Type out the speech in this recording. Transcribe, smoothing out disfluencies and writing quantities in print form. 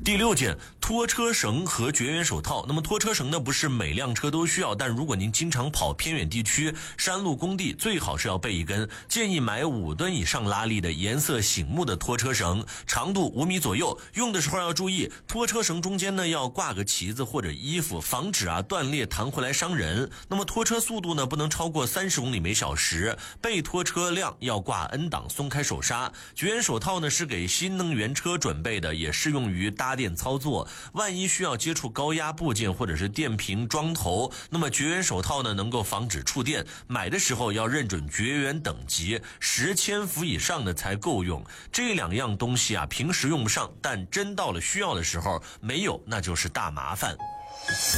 第6件，拖车绳和绝缘手套。那么拖车绳呢，不是每辆车都需要，但如果您经常跑偏远地区、山路工地，最好是要备一根。建议买5吨以上拉力的颜色醒目的拖车绳，长度5米左右。用的时候要注意，拖车绳中间呢要挂个旗子或者衣服，防止断裂弹回来伤人。那么拖车速度呢不能超过30公里每小时，备拖车辆要挂 N 档松开手刹。绝缘手套呢是给新能源车准备的，也适用于搭电操作。万一需要接触高压部件或者是电瓶桩头，那么绝缘手套呢能够防止触电。买的时候要认准绝缘等级，10千伏以上的才够用。这2样东西平时用不上，但真到了需要的时候没有，那就是大麻烦。